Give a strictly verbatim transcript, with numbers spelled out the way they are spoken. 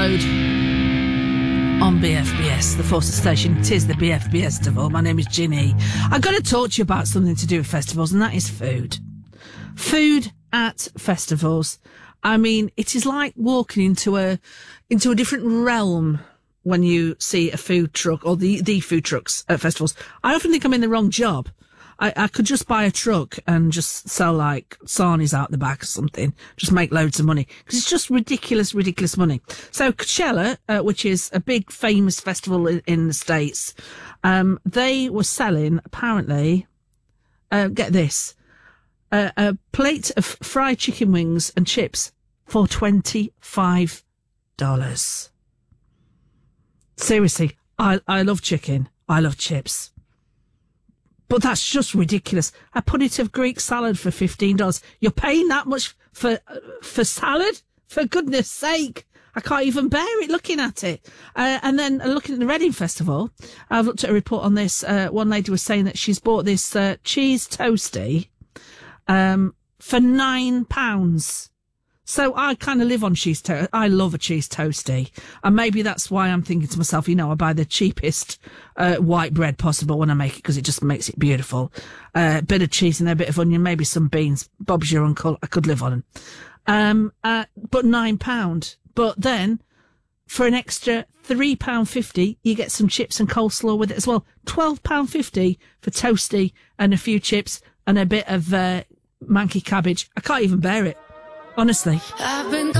Road on B F B S, the Forces station. It is the B F B S Festival. My name is Ginny. I've got to talk to you about something to do with festivals, and that is food. Food at festivals. I mean, it is like walking into a into a different realm when you see a food truck or the, the food trucks at festivals. I often think I'm in the wrong job. I, I could just buy a truck and just sell like sarnies out the back or something, just make loads of money, because it's just ridiculous, ridiculous money. So Coachella, uh, which is a big famous festival in, in the States, um, they were selling, apparently, uh, get this, uh, a plate of fried chicken wings and chips for twenty-five dollars. Seriously, I, I love chicken. I love chips. But that's just ridiculous. A punnet of Greek salad for fifteen dollars. You're paying that much for uh, for salad? For goodness sake. I can't even bear it looking at it. Uh, and then uh, looking at the Reading Festival, I've looked at a report on this. Uh, one lady was saying that she's bought this uh, cheese toastie um, for nine pounds. So I kind of live on cheese toast. I love a cheese toastie. And maybe that's why I'm thinking to myself, you know, I buy the cheapest uh, white bread possible when I make it, because it just makes it beautiful. A uh, bit of cheese and a bit of onion, maybe some beans. Bob's your uncle. I could live on them. Um, uh, but nine pounds. But then for an extra three pounds fifty, you get some chips and coleslaw with it as well. twelve pounds fifty for toastie and a few chips and a bit of uh, manky cabbage. I can't even bear it. Honestly. I've been